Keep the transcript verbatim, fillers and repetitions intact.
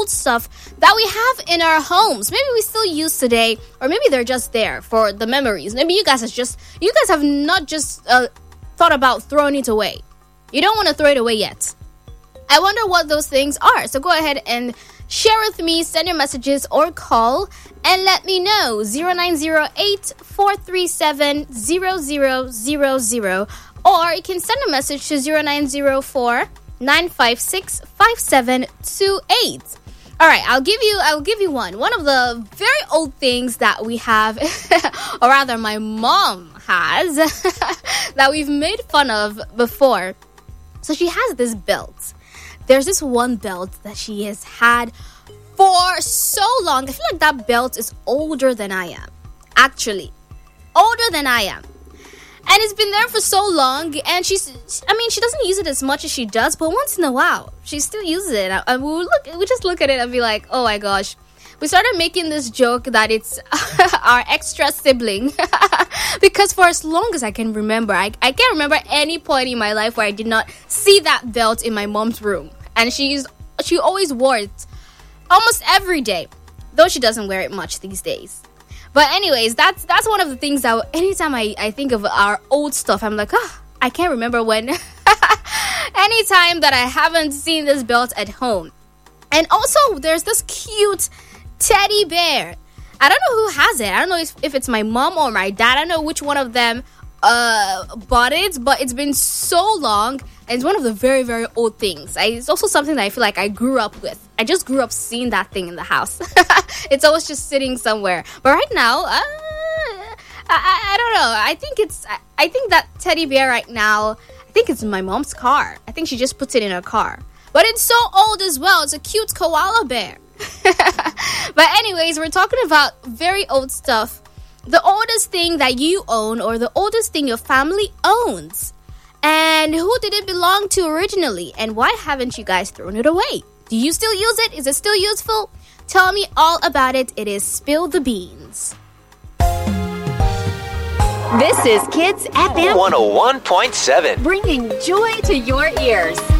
old stuff that we have in our homes. Maybe we still use today, or maybe they're just there for the memories. Maybe you guys have just, you guys have not just uh, thought about throwing it away. You don't want to throw it away yet. I wonder what those things are. So go ahead and share with me, send your messages or call and let me know. zero nine zero eight, four three seven, zero zero zero zero. Or you can send a message to zero nine zero four, nine five six, five seven two eight. All right, I'll give you I'll give you one. One of the very old things that we have, or rather my mom has, that we've made fun of before. So she has this belt. There's this one belt that she has had for so long. I feel like that belt is older than I am. Actually, older than I am. And it's been there for so long, and she's, I mean, she doesn't use it as much as she does, but once in a while, she still uses it. And we look, we just look at it and be like, oh my gosh. We started making this joke that it's our extra sibling. Because for as long as I can remember, I, I can't remember any point in my life where I did not see that belt in my mom's room. And she's, she always wore it almost every day, though she doesn't wear it much these days. But anyways, that's that's one of the things that anytime I, I think of our old stuff, I'm like, oh, I can't remember when. Anytime that I haven't seen this belt at home. And also, there's this cute teddy bear. I don't know who has it. I don't know if, if it's my mom or my dad. I don't know which one of them uh, bought it, but it's been so long. And it's one of the very, very old things. I, it's also something that I feel like I grew up with. I just grew up seeing that thing in the house. It's always just sitting somewhere. But right now, uh, I, I, I don't know. I think it's, I, I think that teddy bear right now, I think it's in my mom's car. I think she just puts it in her car. But it's so old as well. It's a cute koala bear. But anyways, we're talking about very old stuff. The oldest thing that you own, or the oldest thing your family owns. And who did it belong to originally? And why haven't you guys thrown it away? Do you still use it? Is it still useful? Tell me all about it. It is Spill the Beans. This is Kids F M one oh one point seven. Bringing joy to your ears.